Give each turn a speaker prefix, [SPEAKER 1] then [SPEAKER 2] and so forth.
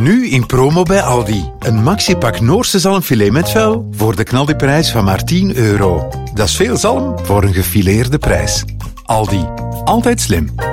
[SPEAKER 1] Nu in promo bij Aldi. Een maxipak Noorse zalmfilet met vel voor de knaldiprijs van maar €10. Dat is veel zalm voor een gefileerde prijs. Aldi. Altijd slim.